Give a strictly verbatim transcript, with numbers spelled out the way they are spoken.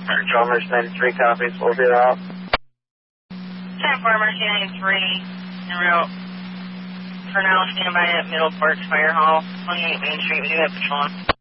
Control Emergency ninety-three copies, we'll be out. ten four Emergency ninety-three, en route. For now, stand by at Middleport Fire Hall, twenty-eight Main Street, we do have patrol.